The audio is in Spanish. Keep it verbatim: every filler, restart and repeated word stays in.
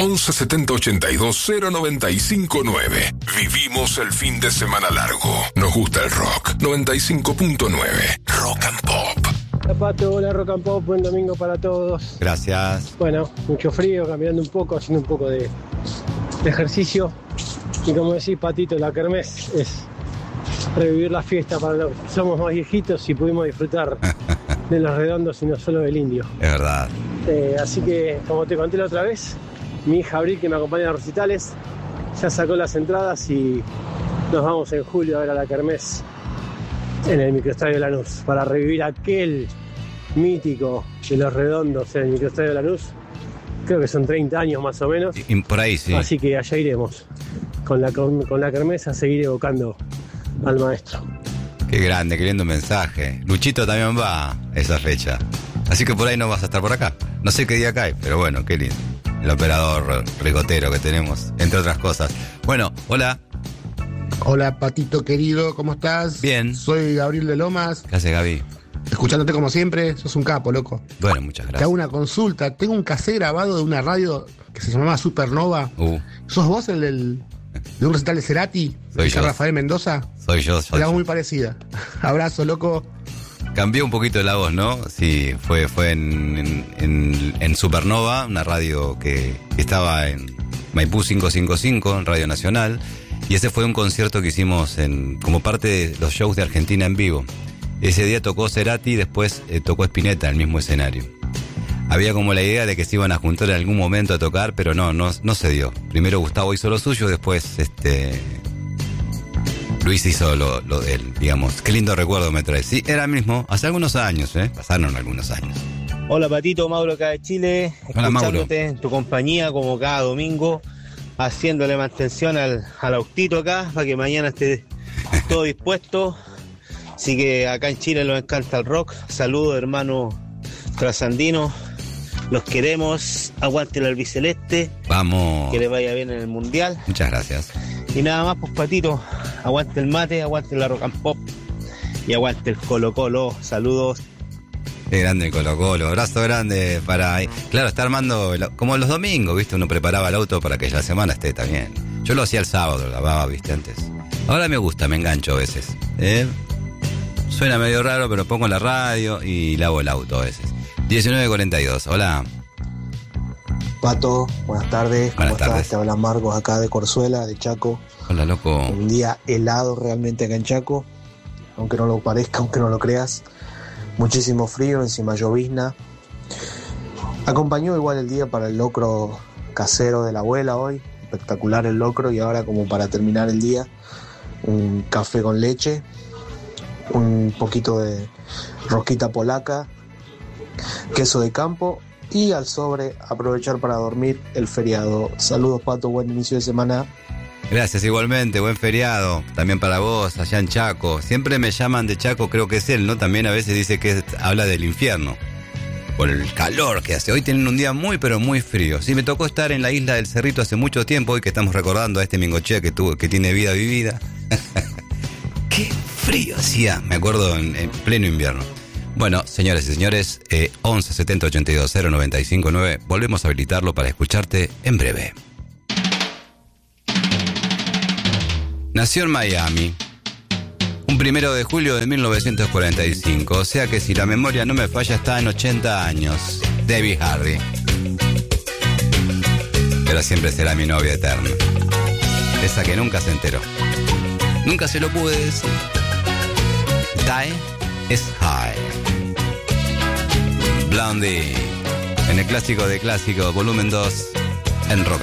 once setenta ochenta y dos cero noventa y cinco nueve. Vivimos el fin de semana largo. Nos gusta el rock. noventa y cinco punto nueve. Rock and Pop. Hola Pato, hola Rock and Pop, buen domingo para todos. Gracias. Bueno, mucho frío, caminando un poco, haciendo un poco de, de ejercicio. Y como decís, Patito, la kermés es revivir la fiesta para los que somos más viejitos y pudimos disfrutar de los redondos y no solo del indio. Es verdad. Eh, así que, como te conté la otra vez, mi hija Abril, que me acompaña en los recitales, ya sacó las entradas y nos vamos en julio a ver a la kermés en el microestadio de Lanús para revivir aquel mítico de los redondos en el microestadio de Lanús. Creo que son treinta años más o menos. Y, y por ahí, sí. Así que allá iremos con la, con, con la kermés a seguir evocando al maestro. Qué grande, qué lindo mensaje. Luchito también va a esa fecha. Así que por ahí no vas a estar por acá. No sé qué día cae, pero bueno, qué lindo. El operador ricotero que tenemos, entre otras cosas. Bueno, hola. Hola, Patito querido, ¿cómo estás? Bien. Soy Gabriel de Lomas. ¿Qué haces, Gaby? Escuchándote como siempre, sos un capo, loco. Bueno, muchas gracias. Te hago una consulta. Tengo un cassette grabado de una radio que se llamaba Supernova. Uh. ¿Sos vos el del, de un recital de Cerati? Soy ¿De yo. Rafael Mendoza? Soy yo, soy La voz yo. muy parecida. Abrazo, loco. Cambió un poquito la voz, ¿no? Sí, fue, fue en, en, en, en Supernova, una radio que estaba en Maipú quinientos cincuenta y cinco, en Radio Nacional. Y ese fue un concierto que hicimos en, como parte de los shows de Argentina en vivo. Ese día tocó Cerati y después eh, tocó Spinetta en el mismo escenario. Había como la idea de que se iban a juntar en algún momento a tocar, pero no, no, no se dio. Primero Gustavo hizo lo suyo, después este Luis hizo lo, lo de él, digamos. Qué lindo recuerdo me trae. Sí, era el mismo, hace algunos años, ¿eh? Pasaron algunos años. Hola Patito, Mauro acá de Chile. Hola, Mauro. Escuchándote en tu compañía como cada domingo, haciéndole mantención al, al autito acá para que mañana esté todo dispuesto. Así que acá en Chile nos encanta el rock. Saludos, hermano trasandino. Los queremos. Aguante el albiceleste. Vamos. Que les vaya bien en el mundial. Muchas gracias. Y nada más, pues Patito. Aguante el mate, aguante la rock and pop. Y aguante el Colo Colo. Saludos. Qué grande el Colo Colo. Abrazo grande para... Claro, está armando... Como los domingos, ¿viste? Uno preparaba el auto para que la semana esté también. Yo lo hacía el sábado, lo lavaba, ¿viste? Antes. Ahora me gusta, me engancho a veces. ¿Eh? Suena medio raro, pero pongo la radio y lavo el auto a veces. diecinueve cuarenta y dos, hola. Pato, buenas tardes. Buenas ¿Cómo tardes. estás? Te habla Marcos acá de Corzuela, de Chaco. Hola, loco. Un día helado realmente acá en Chaco, aunque no lo parezca, aunque no lo creas. Muchísimo frío, encima llovizna. Acompañó igual el día para el locro casero de la abuela hoy. Espectacular el locro. Y ahora, como para terminar el día, un café con leche, un poquito de rosquita polaca, queso de campo y al sobre aprovechar para dormir el feriado. Saludos, Pato, buen inicio de semana. Gracias, igualmente, buen feriado. También para vos, allá en Chaco. Siempre me llaman de Chaco, creo que es él, ¿no? También a veces dice que es, habla del infierno. Por el calor que hace. Hoy tienen un día muy, pero muy frío. Sí, me tocó estar en la isla del Cerrito hace mucho tiempo, hoy que estamos recordando a este Mingochea que, tuvo, que tiene vida vivida. Qué frío hacía, me acuerdo, en, en pleno invierno. Bueno, señores y señores, eh, once setenta ochenta y dos cero noventa y cinco nueve, volvemos a habilitarlo para escucharte en breve. Nació en Miami, un primero de julio de mil novecientos cuarenta y cinco, o sea que si la memoria no me falla está en ochenta años. Debbie Harry. Pero siempre será mi novia eterna. Esa que nunca se enteró. Nunca se lo pude decir. Die is high. Blondie. En el clásico de clásico, volumen dos, en Rock.